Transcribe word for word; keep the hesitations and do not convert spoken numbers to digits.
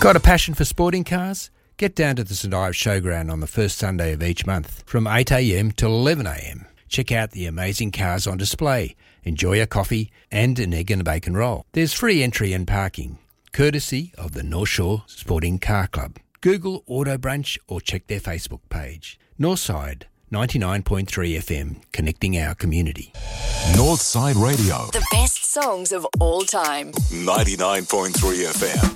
Got a passion for sporting cars? Get down to the St Ives Showground on the first Sunday of each month from eight a m till eleven a m. Check out the amazing cars on display, enjoy a coffee and an egg and a bacon roll. There's free entry and parking, courtesy of the North Shore Sporting Car Club. Google Auto Brunch or check their Facebook page. Northside ninety-nine point three F M, connecting our community. Northside Radio. The best songs of all time. ninety-nine point three F M.